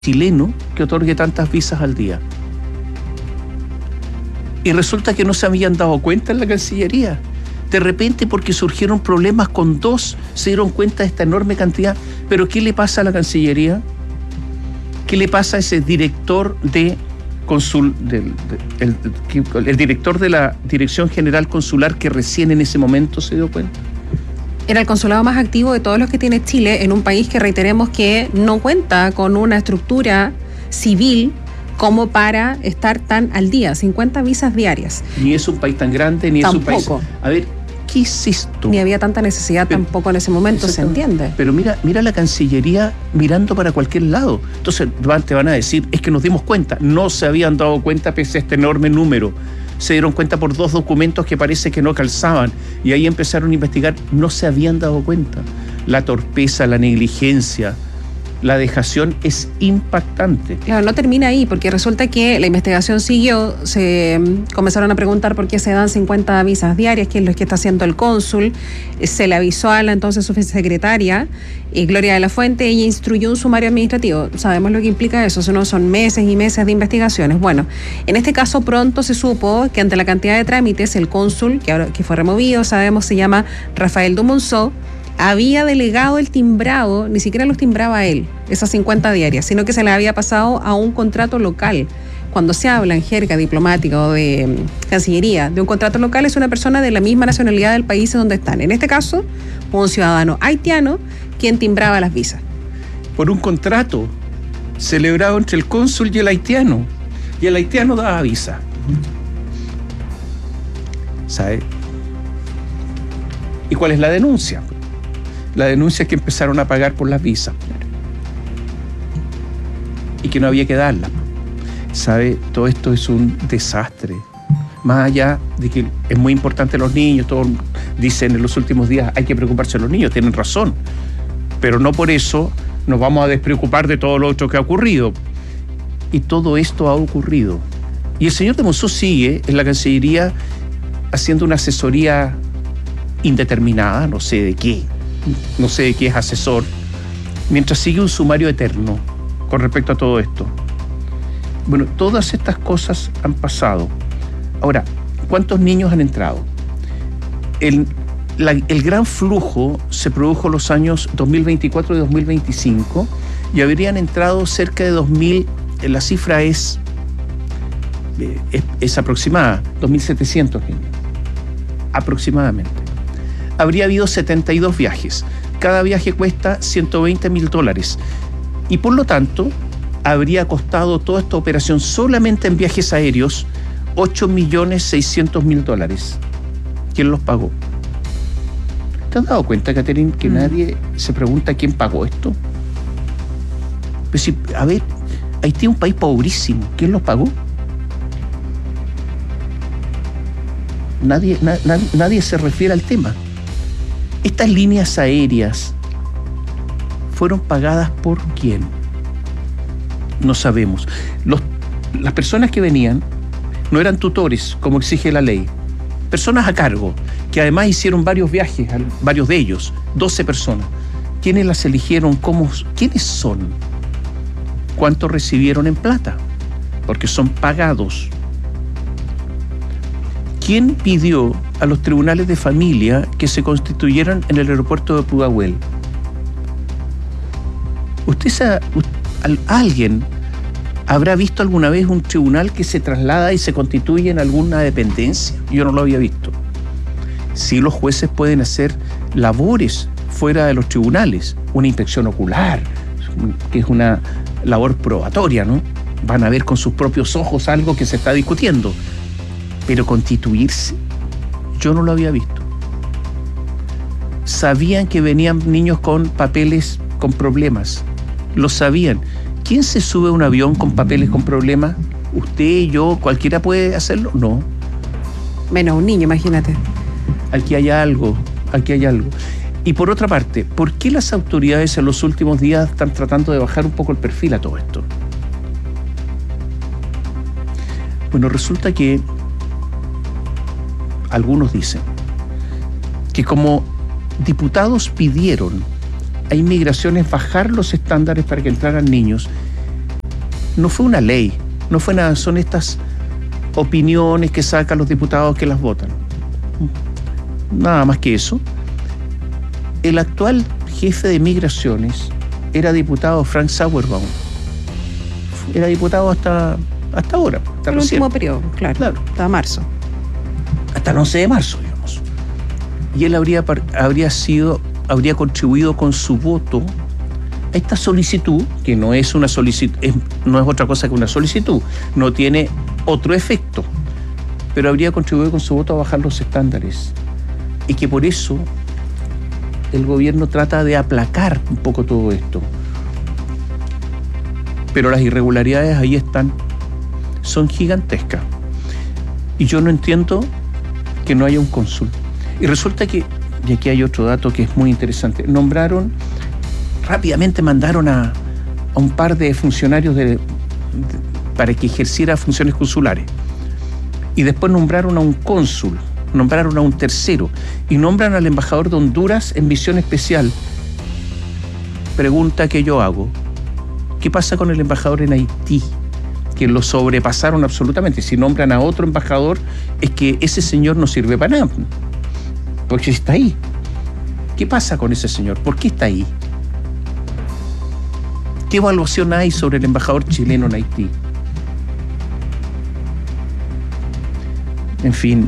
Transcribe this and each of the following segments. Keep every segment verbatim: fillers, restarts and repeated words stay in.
chileno que otorgue tantas visas al día. Y resulta que no se habían dado cuenta en la Cancillería. De repente, porque surgieron problemas con dos, se dieron cuenta de esta enorme cantidad. Pero ¿qué le pasa a la Cancillería? ¿Qué le pasa a ese director de consul, del, de, el, el director de la Dirección General Consular que recién en ese momento se dio cuenta? Era el consulado más activo de todos los que tiene Chile en un país que reiteremos que no cuenta con una estructura civil como para estar tan al día, cincuenta visas diarias. Ni es un país tan grande, ni Tampoco. es un país... A ver, ¿qué hiciste tú? Ni había tanta necesidad pero, tampoco en ese momento, se entiende. Pero mira, mira la Cancillería mirando para cualquier lado. Entonces te van a decir, es que nos dimos cuenta. No se habían dado cuenta pese a este enorme número. Se dieron cuenta por dos documentos que parece que no calzaban. Y ahí empezaron a investigar. No se habían dado cuenta. La torpeza, la negligencia, la dejación es impactante. Claro, no termina ahí, porque resulta que la investigación siguió, se comenzaron a preguntar por qué se dan cincuenta visas diarias, qué es lo que está haciendo el cónsul, se le avisó a la entonces subsecretaria, eh, Gloria de la Fuente, ella instruyó un sumario administrativo. Sabemos lo que implica eso, eso no son meses y meses de investigaciones. Bueno, en este caso pronto se supo que ante la cantidad de trámites, el cónsul, que ahora que fue removido, sabemos se llama Rafael Dumonceau, había delegado el timbrado, ni siquiera los timbraba él, esas cincuenta diarias, sino que se le había pasado a un contrato local. Cuando se habla en jerga diplomática o de um, Cancillería de un contrato local, es una persona de la misma nacionalidad del país en donde están. En este caso, un ciudadano haitiano quien timbraba las visas. Por un contrato celebrado entre el cónsul y el haitiano. Y el haitiano daba visa. ¿Sabe? ¿Y cuál es la denuncia? La denuncia es que empezaron a pagar por las visas y que no había que darlas. ¿Sabe? Todo esto es un desastre. Más allá de que es muy importante los niños, todos dicen en los últimos días hay que preocuparse de los niños, tienen razón. Pero no por eso nos vamos a despreocupar de todo lo otro que ha ocurrido. Y todo esto ha ocurrido. Y el señor Dumonceau sigue en la Cancillería haciendo una asesoría indeterminada, no sé de qué. No sé de qué es asesor, mientras sigue un sumario eterno con respecto a todo esto. Bueno, todas estas cosas han pasado. Ahora, ¿cuántos niños han entrado? El, la, el gran flujo se produjo en los años dos mil veinticuatro y dos mil veinticinco y habrían entrado cerca de dos mil, la cifra es, es, es aproximada, dos mil setecientos niños, aproximadamente. Habría habido setenta y dos viajes. Cada viaje cuesta ciento veinte mil dólares. Y por lo tanto, habría costado toda esta operación solamente en viajes aéreos ocho millones seiscientos mil dólares. ¿Quién los pagó? ¿Te has dado cuenta, Catherine, que mm. nadie se pregunta quién pagó esto? Pues si, a ver, Haití es un país pobrísimo. ¿Quién los pagó? Nadie, na, na, nadie se refiere al tema. Estas líneas aéreas fueron pagadas por quién? No sabemos. Los, las personas que venían no eran tutores, como exige la ley. Personas a cargo, que además hicieron varios viajes, varios de ellos, doce personas. ¿Quiénes las eligieron? ¿Cómo, ¿Quiénes son? ¿Cuánto recibieron en plata? Porque son pagados. ¿Quién pidió a los tribunales de familia que se constituyeran en el aeropuerto de Pudahuel? ¿Usted sabe, alguien habrá visto alguna vez un tribunal que se traslada y se constituye en alguna dependencia? Yo no lo había visto. Sí, los jueces pueden hacer labores fuera de los tribunales, una inspección ocular, que es una labor probatoria, ¿no? Van a ver con sus propios ojos algo que se está discutiendo. Pero constituirse, yo no lo había visto. Sabían que venían niños con papeles con problemas. Lo sabían. ¿Quién se sube a un avión con papeles con problemas? ¿Usted, yo, cualquiera puede hacerlo? No. Menos un niño, imagínate. Aquí hay algo, aquí hay algo. Y por otra parte, ¿por qué las autoridades en los últimos días están tratando de bajar un poco el perfil a todo esto? Bueno, resulta que algunos dicen que como diputados pidieron a Inmigraciones bajar los estándares para que entraran niños, no fue una ley, no fue nada, son estas opiniones que sacan los diputados que las votan. Nada más que eso. El actual jefe de migraciones era diputado Frank Sauerbaum. Era diputado hasta, hasta ahora. Hasta el último periodo, claro, claro. Hasta marzo. Hasta el once de marzo, digamos. Y él habría, habría sido, habría contribuido con su voto a esta solicitud, que no es una solicitud, es, no es otra cosa que una solicitud, no tiene otro efecto, pero habría contribuido con su voto a bajar los estándares. Y que por eso el gobierno trata de aplacar un poco todo esto. Pero las irregularidades ahí están, son gigantescas. Y yo no entiendo que no haya un cónsul. Y resulta que, y aquí hay otro dato que es muy interesante, nombraron, rápidamente mandaron a, a un par de funcionarios de, de, para que ejerciera funciones consulares. Y después nombraron a un cónsul, nombraron a un tercero, y nombran al embajador de Honduras en misión especial. Pregunta que yo hago: ¿qué pasa con el embajador en Haití? Que lo sobrepasaron absolutamente. Si nombran a otro embajador, es que ese señor no sirve para nada, porque está ahí. ¿Qué pasa con ese señor? ¿Por qué está ahí? ¿Qué evaluación hay sobre el embajador chileno en Haití? En fin,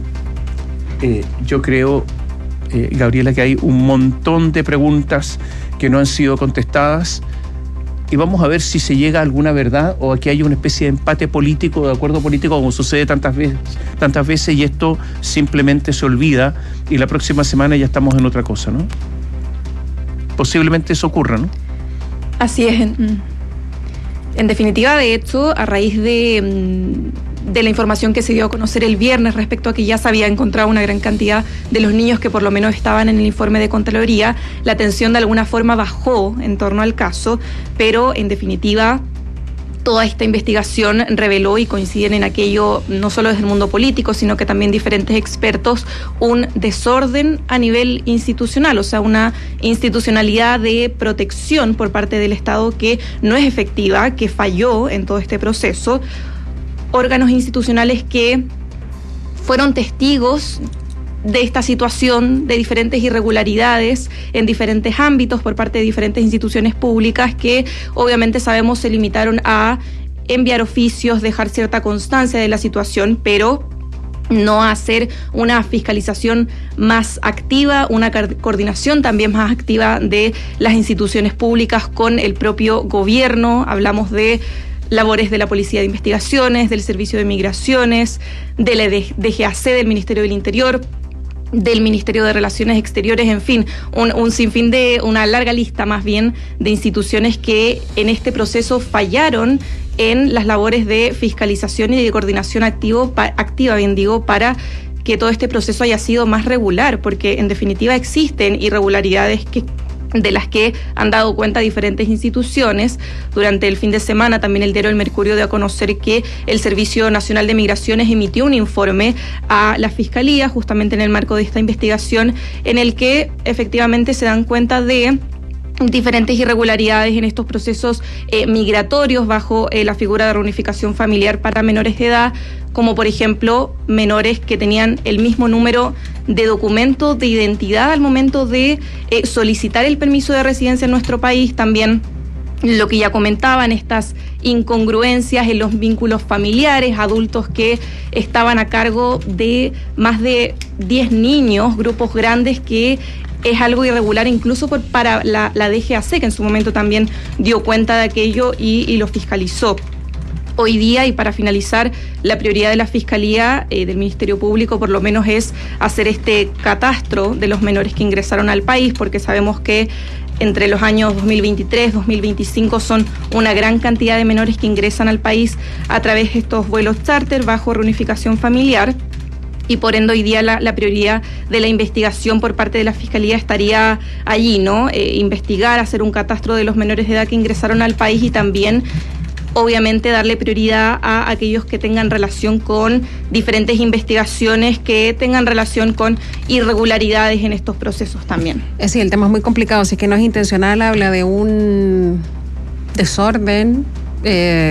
eh, yo creo, eh, Gabriela, que hay un montón de preguntas que no han sido contestadas, y vamos a ver si se llega a alguna verdad o aquí hay una especie de empate político, de acuerdo político, como sucede tantas veces, tantas veces, y esto simplemente se olvida y la próxima semana ya estamos en otra cosa, ¿no? Posiblemente eso ocurra, ¿no? Así es. En, en definitiva, de hecho, a raíz de, de la información que se dio a conocer el viernes respecto a que ya se había encontrado una gran cantidad de los niños que por lo menos estaban en el informe de Contraloría, la tensión de alguna forma bajó en torno al caso, pero en definitiva toda esta investigación reveló, y coinciden en aquello no solo desde el mundo político, sino que también diferentes expertos, un desorden a nivel institucional, o sea, una institucionalidad de protección por parte del Estado que no es efectiva, que falló en todo este proceso, órganos institucionales que fueron testigos de esta situación, de diferentes irregularidades en diferentes ámbitos por parte de diferentes instituciones públicas que obviamente sabemos se limitaron a enviar oficios, dejar cierta constancia de la situación, pero no hacer una fiscalización más activa, una coordinación también más activa de las instituciones públicas con el propio gobierno. Hablamos de labores de la Policía de Investigaciones, del Servicio de Migraciones, de la D G A C, del Ministerio del Interior, del Ministerio de Relaciones Exteriores, en fin, un, un sinfín de, una larga lista más bien de instituciones que en este proceso fallaron en las labores de fiscalización y de coordinación activo, pa, activa, bien digo, para que todo este proceso haya sido más regular, porque en definitiva existen irregularidades que de las que han dado cuenta diferentes instituciones. Durante el fin de semana también el diario El Mercurio dio a conocer que el Servicio Nacional de Migraciones emitió un informe a la Fiscalía justamente en el marco de esta investigación, en el que efectivamente se dan cuenta de diferentes irregularidades en estos procesos eh, migratorios bajo eh, la figura de reunificación familiar para menores de edad, como por ejemplo menores que tenían el mismo número de documento de identidad al momento de eh, solicitar el permiso de residencia en nuestro país. También lo que ya comentaban, estas incongruencias en los vínculos familiares, adultos que estaban a cargo de más de diez niños, grupos grandes, que es algo irregular incluso por, para la, la D G A C, que en su momento también dio cuenta de aquello y, y lo fiscalizó. Hoy día, y para finalizar, la prioridad de la Fiscalía, eh, del Ministerio Público, por lo menos es hacer este catastro de los menores que ingresaron al país, porque sabemos que entre los años dos mil veintitrés, dos mil veinticinco son una gran cantidad de menores que ingresan al país a través de estos vuelos charter bajo reunificación familiar. Y por ende hoy día la, la prioridad de la investigación por parte de la Fiscalía estaría allí, ¿no? Eh, investigar, hacer un catastro de los menores de edad que ingresaron al país y también, obviamente, darle prioridad a aquellos que tengan relación con diferentes investigaciones, que tengan relación con irregularidades en estos procesos también. Es decir, el tema es muy complicado, si es que no es intencional, habla de un desorden, eh,